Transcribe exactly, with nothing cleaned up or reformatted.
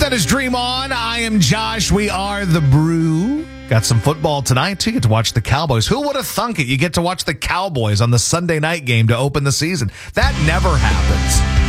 That is Dream On. I am Josh. We are the Brew. Got some football tonight, too. You get to watch the Cowboys. Who would have thunk it? You get to watch the Cowboys on the Sunday night game to open the season. That never happens.